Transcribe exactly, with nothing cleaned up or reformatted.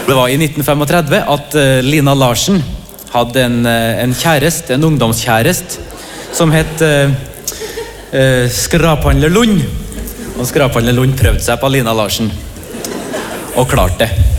Det var i nitten trettifem at uh, Lina Larsen hadde en, uh, en kjærest, en ungdomskjærest, som het uh, uh, Skraphandler Lund. Og Skraphandler Lund prøvde seg på Lina Larsen. Og klarte det.